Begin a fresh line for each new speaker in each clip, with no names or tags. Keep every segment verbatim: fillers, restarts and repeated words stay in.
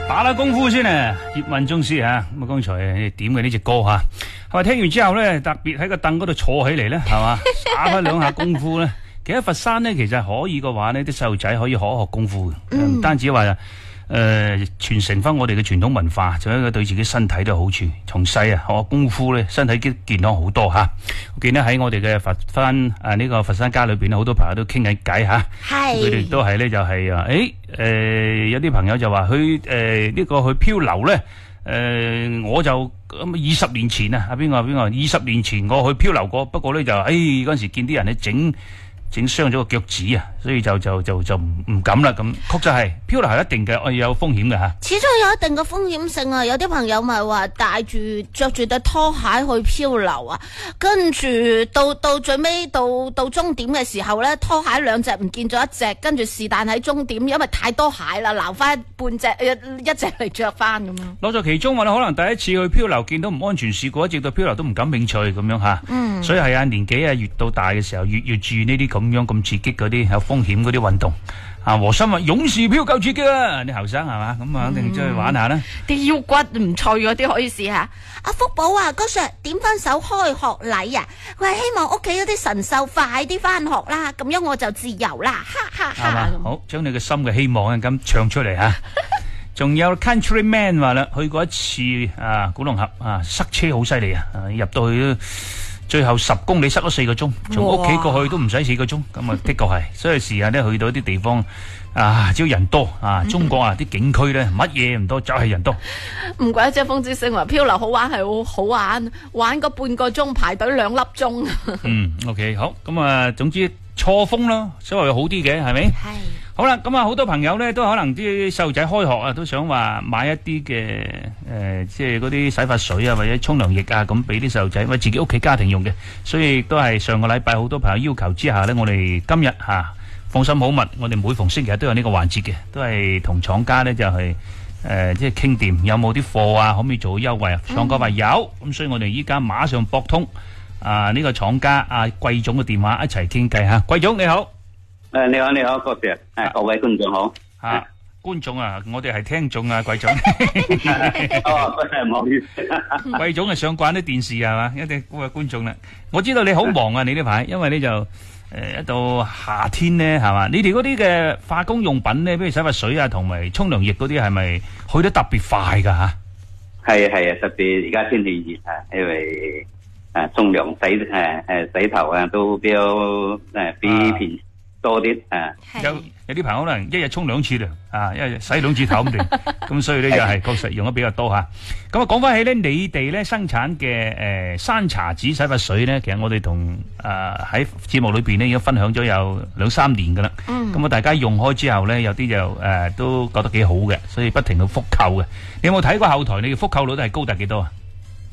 打下功夫先啊，葉問宗師吓，咁啊剛才點嘅呢隻歌吓，係咪聽完之後咧，特別喺個凳嗰度坐起嚟咧，係嘛，打翻兩下功夫咧。其實喺佛山咧，其實可以嘅話呢，啲細路仔可以學一學功夫嘅，唔、嗯、單止話誒傳承翻我哋嘅傳統文化，仲有一個對自己身體都有好處。從細啊學學功夫咧，身體健健康好多吓。我見得喺我哋嘅佛山啊呢、這個佛山家裏邊，好多朋友都傾緊偈吓，佢哋都係咧就係、是、啊，誒誒、呃、有啲朋友就話去誒呢個去漂流咧，誒、呃、我就咁二十年前啊，阿邊個邊個二十年前我去漂流過，不過咧就誒嗰陣時見啲人咧整。整傷咗個腳趾啊，所以就就就就唔唔敢啦。咁確實係漂流係一定嘅，有風險嘅吓。
始終有一定嘅風險性啊！有啲朋友咪話帶住着住對拖鞋去漂流啊，跟住到到最尾到到終點嘅時候咧，拖鞋兩隻唔見咗一隻，跟住是但喺終點，因為太多鞋啦，留翻半隻一一隻嚟着翻咁樣。
樂在其中，我哋可能第一次去漂流，見到唔安全事故，一直到漂流都唔感興趣咁樣吓。嗯，所以係啊，年紀啊越到大嘅時候，越越注意呢啲咁樣咁刺激嗰啲有風險嗰啲運動啊。和心話勇士漂夠刺激啊！你後生係嘛，咁啊肯定出去玩下啦。
啲、嗯、腰骨唔脆嗰啲可以試下。阿福寶啊，哥 Sir 點翻首開學禮啊！佢係希望屋企嗰啲神獸快啲翻學啦，咁樣我就自由啦，哈哈哈，哈。
好，將你嘅心嘅希望啊咁唱出嚟吓。仲有 Countryman 話啦，去過一次啊古龍峽啊，塞車好犀利啊，入到去最後十公里塞咗四個鐘，從屋企過去都唔使四個鐘，咁啊的確係，所以時下咧去到啲地方啊，只要人多啊，中國啊啲景區咧乜嘢唔多，就係人多。
唔怪之風之星話漂流好玩係好好玩，玩個半個鐘排隊兩粒鐘。
嗯 ，OK 好，咁啊總之錯峰咯，所謂好啲嘅係咪？係。好啦，咁啊好多朋友咧都可能啲細路仔開學啊，都想話買一啲嘅誒，即係嗰啲洗髮水啊，或者沖涼液啊，咁俾啲細路仔，為自己屋企家庭用嘅。所以亦都係上個禮拜好多朋友要求之下咧，我哋今日吓、啊、放心好物，我哋每逢星期日都有呢個環節嘅，都係同廠家咧就係、是、誒、呃、即係傾掂有冇啲貨啊，可唔可以做優惠啊？廠家話有，咁、嗯、所以我哋依家馬上駁通啊呢、這個廠家阿季總嘅電話一齊傾偈吓。季總你好。
誒，你好，你好，郭 Sir，誒，各位觀眾好。
啊，觀眾啊，我哋係聽眾啊，季總。
哦，唔好意思。
季總係上慣啲電視係嘛，一定各位觀眾啦。我知道你好忙啊，你呢排，因為你就誒一到夏天咧係嘛，你哋嗰啲嘅化工用品咧，比如洗髮水啊，同埋沖涼液嗰啲，係咪去得特別快噶吓？
係啊係啊，特別而家天氣熱啊，因為誒沖涼洗誒誒洗頭啊，都比較誒比平。多啲啊，
有有啲朋友可能一日沖兩次啦，啊，一日洗兩次頭咁定，咁所以咧就係確實用得比較多吓。咁啊，講翻起咧，你哋咧生產嘅誒山茶子洗髮水咧，其實我哋同誒喺節目裏邊咧已經分享咗有兩三年噶啦。嗯。咁啊，大家用開之後咧，有啲就誒都覺得幾好嘅，所以不停去復購嘅。你有冇睇過後台？你嘅復購率都係高達幾多啊？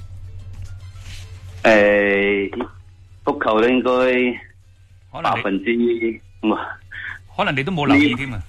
誒，復購咧應該百分之。
可能你都冇留意添啊！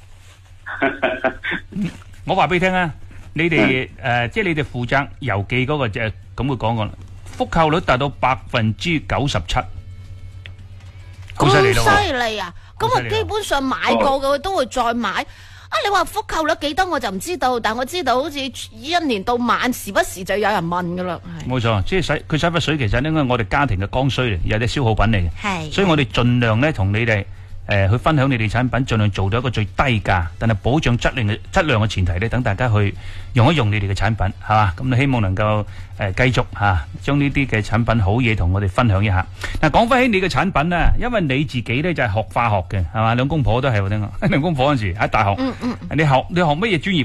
我話俾你聽啊，你哋誒，即係你哋負責郵寄嗰個就咁會講過啦，復購率達到百分之九十七，好犀利咯！
咁犀利啊！咁啊，基本上買過嘅都會再買。啊，你話復購率幾多我就唔知道，但我知道好似一年到晚時不時就有人問噶啦。
冇錯，即係洗佢洗髮水，其實應該我哋家庭嘅剛需嚟，有啲消耗品嚟嘅。係，所以我哋盡量咧同你哋。誒、呃，去分享你哋產品，盡量做到一個最低價，但係保障質量嘅質量嘅前提咧，等大家去用一用你哋嘅產品，係嘛？咁你希望能夠誒繼續吓，將呢啲嘅產品好嘢同我哋分享一下。嗱，講翻起你嘅產品啊，因為你自己咧就係學化學嘅，係嘛？兩公婆都係，我聽講，兩公婆嗰陣時喺大學，嗯嗯，你學你學乜嘢專業？